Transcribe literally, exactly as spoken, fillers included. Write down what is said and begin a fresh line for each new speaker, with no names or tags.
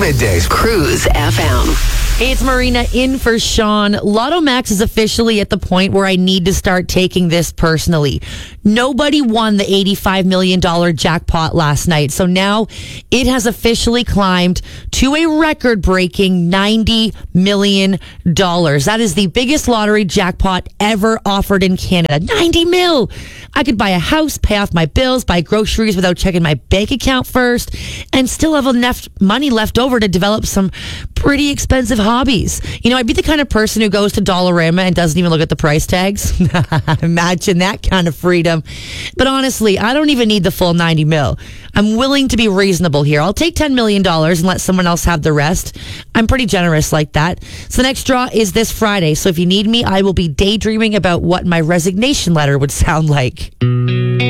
Middays.
Cruise F M.
Hey, it's Marina in for Sean. Lotto Max is officially at the point where I need to start taking this personally. Nobody won the eighty-five million dollars jackpot last night, so now it has officially climbed to a record-breaking ninety million dollars. That is the biggest lottery jackpot ever offered in Canada. ninety mil! I could buy a house, pay off my bills, buy groceries without checking my bank account first, and still have enough money left over to develop some pretty expensive hobbies. You know, I'd be the kind of person who goes to Dollarama and doesn't even look at the price tags. Imagine that kind of freedom. But honestly, I don't even need the full ninety mil. I'm willing to be reasonable here. I'll take ten million dollars and let someone else have the rest. I'm pretty generous like that. So the next draw is this Friday. So if you need me, I will be daydreaming about what my resignation letter would sound like.